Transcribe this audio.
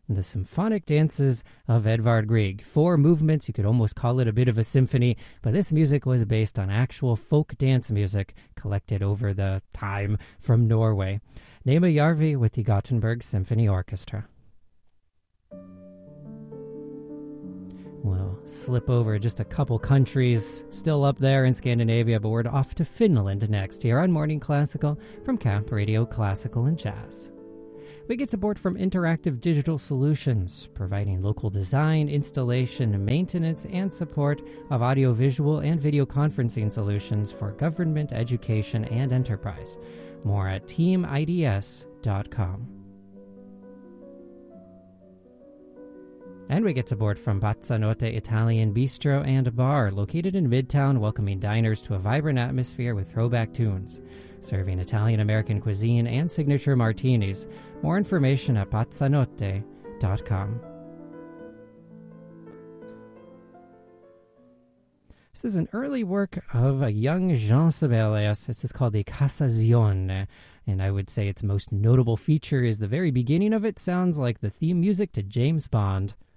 The Symphonic Dances of Edvard Grieg. 4 movements, you could almost call it a bit of a symphony, but this music was based on actual folk dance music collected over the time from Norway. Nema Järvi with the Gothenburg Symphony Orchestra. We'll slip over just a couple countries still up there in Scandinavia, but we're off to Finland next here on Morning Classical from Camp Radio Classical and Jazz. We get support from Interactive Digital Solutions, providing local design, installation, maintenance, and support of audiovisual and video conferencing solutions for government, education, and enterprise. More at teamids.com. And we get support from Bazzanotte Italian Bistro and Bar, located in Midtown, welcoming diners to a vibrant atmosphere with throwback tunes, serving Italian-American cuisine and signature martinis. More information at bazzanotte.com. This is an early work of a young Jean Sibelius. This is called the Cassazione, and I would say its most notable feature is the very beginning of it sounds like the theme music to James Bond.